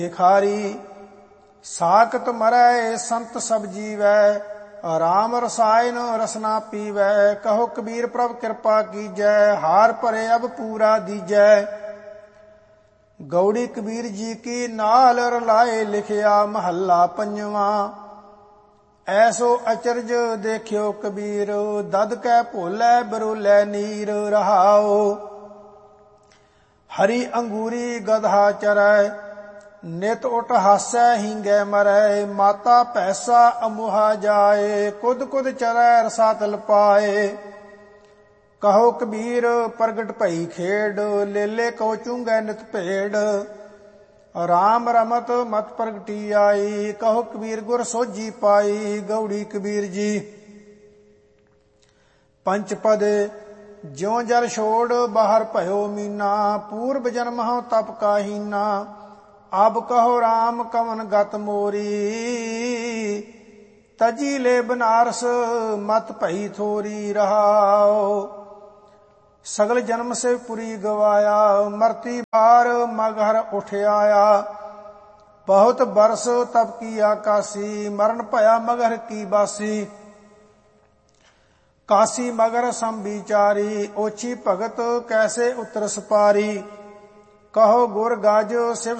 खारी। साकत मरै संत सब जीवै, राम रसायन रसना पीवै। कहो कबीर प्रभ कृपा कीजै, हार भरे अब पूरा दीजै। गौड़ी कबीर जी की नाल रलाए, लिखिया महला पंजवा। ऐसो अचरज देखियो कबीर, दद कै भोलै बरोलै नीर। रहाओ हरि अंगूरी गधा चरै, नित उठ हासै हींगै मरै। माता पैसा अमुहा जाए, कुद कुद चरै रसातल पाए। कहो कबीर प्रगट भई खेड, लेले को चूंगै नित भेड़। राम रमत मत प्रगटी आई, कहो कबीर गुर सोझी पाई। गौड़ी कबीर जी पंचपद। ज्यों जल छोड़ बाहर भयो मीना, पूर्व जन्म हूँ तप का हीना। अब कहो राम कवन गत मोरी, तजी ले बनारस मत भई थोरी। रहाओ सगल जन्म से पुरी गवाया, मरती बार मगहर उठ आया। बहुत बरस तप की आकाशी, मरण भया मगहर की बासी। काशी मगर संविचारी, ओछी भगत कैसे उतर सपारी। कहो गुर गाज शिव